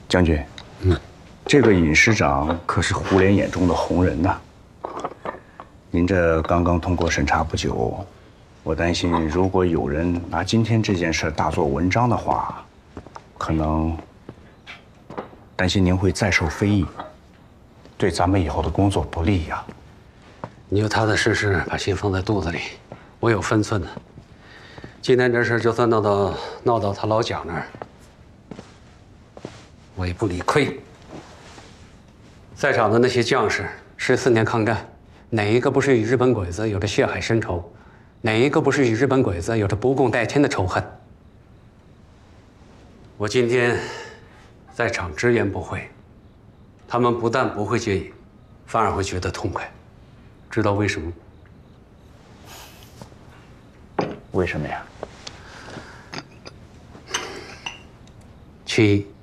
将军，这个尹师长可是胡连眼中的红人呐。您这刚刚通过审查不久，我担心如果有人拿今天这件事大做文章的话，可能担心您会再受非议，对咱们以后的工作不利呀。 你就踏踏实实把心放在肚子里，我有分寸的。今天这事就算闹到他老蒋那儿，我也不理亏。在场的那些将士14年抗战，哪一个不是与日本鬼子有着血海深仇？哪一个不是与日本鬼子有着不共戴天的仇恨？我今天在场直言不讳，他们不但不会介意，反而会觉得痛快。知道为什么吗？ 为什么呀？ 其一，